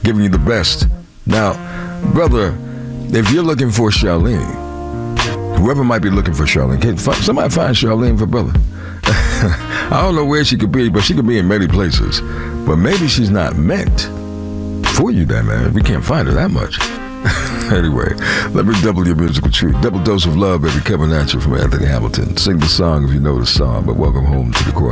giving you the best. Now, brother, if you're looking for Charlene, whoever might be looking for Charlene, somebody find Charlene for brother. I don't know where she could be, but she could be in many places. But maybe she's not meant for you, then, man. We can't find her that much. Anyway, let me double your musical treat. Double dose of love, baby. Kevin Natcher from Anthony Hamilton. Sing the song if you know the song, but welcome home to the chorus.